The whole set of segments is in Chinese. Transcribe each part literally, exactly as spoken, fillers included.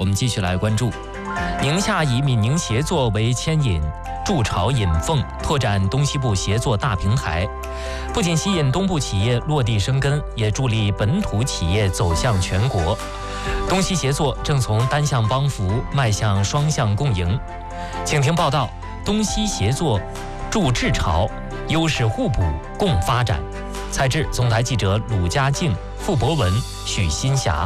们继续来关注，宁夏以闽宁协作为牵引，筑巢引凤，拓展东西部协作大平台，不仅吸引东部企业落地生根，也助力本土企业走向全国。东西协作正从单向帮扶迈向双向共赢。请听报道：东西协作筑治巢，优势互补共发展。采制总台记者鲁佳静、傅博文、许新霞。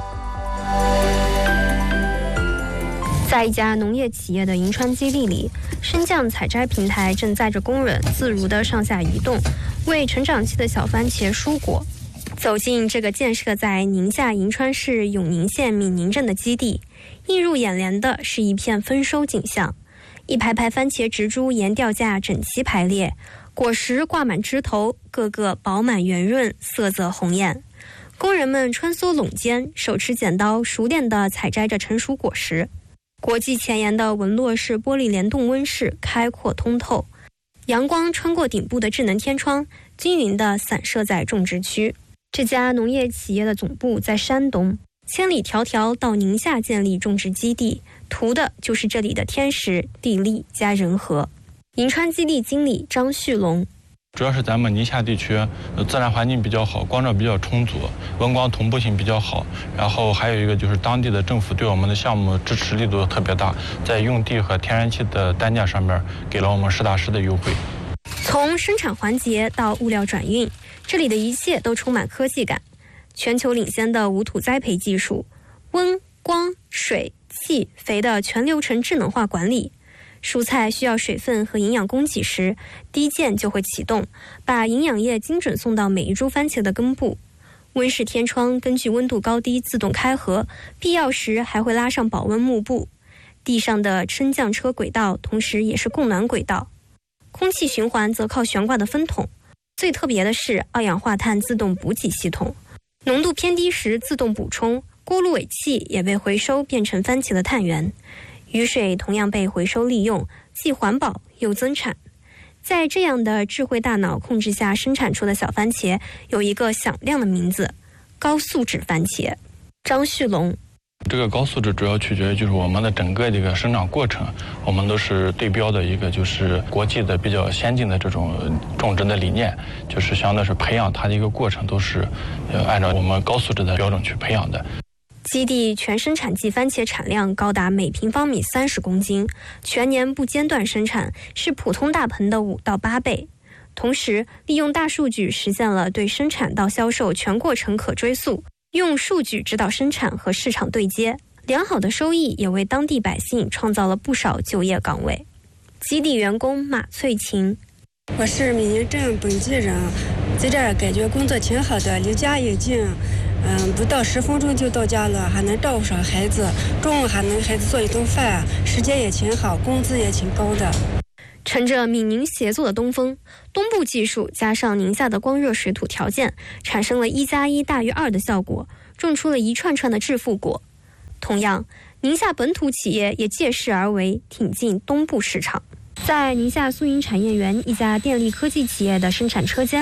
在一家农业企业的银川基地里，升降采摘平台正载着工人自如地上下移动，为成长期的小番茄疏果。走进这个建设在宁夏银川市永宁县闽宁镇的基地，映入眼帘的是一片丰收景象。一排排番茄植株沿吊架整齐排列，果实挂满枝头，个个饱满圆润，色泽红艳。工人们穿梭垄间，手持剪刀，熟练地采摘着成熟果实。国际前沿的文洛式玻璃联动温室开阔通透，阳光穿过顶部的智能天窗，均匀地散射在种植区。这家农业企业的总部在山东，千里迢迢到宁夏建立种植基地，图的就是这里的天时地利加人和。银川基地经理张旭龙： 主要是咱们宁夏地区自然环境比较好，光照比较充足，温光同步性比较好，然后还有一个就是当地的政府对我们的项目支持力度特别大，在用地和天然气的单价上面给了我们实打实的优惠。 从生产环节到物料转运，这里的一切都充满科技感。全球领先的无土栽培技术，温、光、水、气、肥的全流程智能化管理。蔬菜需要水分和营养供给时，第一键就会启动，把营养液精准送到每一株番茄的根部。温室天窗根据温度高低自动开合，必要时还会拉上保温幕布。地上的升降车轨道同时也是供暖轨道。空气循环则靠悬挂的分筒。最特别的是二氧化碳自动补给系统，浓度偏低时自动补充，锅炉尾气也被回收变成番茄的碳源。雨水同样被回收利用，既环保又增产。在这样的智慧大脑控制下生产出的小番茄有一个响亮的名字：高素质番茄。张旭龙： 这个高素质主要取决于就是我们的整个这个生长过程，我们都是对标的一个就是国际的比较先进的这种种植的理念，就是相当于是培养它的一个过程都是呃按照我们高素质的标准去培养的。 基地全生产季番茄产量高达每平方米三十公斤，全年不间断生产，是普通大棚的五到八倍。同时，利用大数据实现了对生产到销售全过程可追溯，用数据指导生产和市场对接，良好的收益也为当地百姓创造了不少就业岗位。基地员工马翠琴： 我是闽宁镇本地人，在这儿感觉工作挺好的，离家也近。嗯，不到十分钟就到家了，还能照顾上孩子，中午还能给孩子做一顿饭，时间也挺好，工资也挺高的。 乘着闽宁协作的东风，东部技术加上宁夏的光热水土条件，产生了一加一大于二的效果，种出了一串串的致富果。同样，宁夏本土企业也借势而为，挺进东部市场。在宁夏苏营产业园一家电力科技企业的生产车间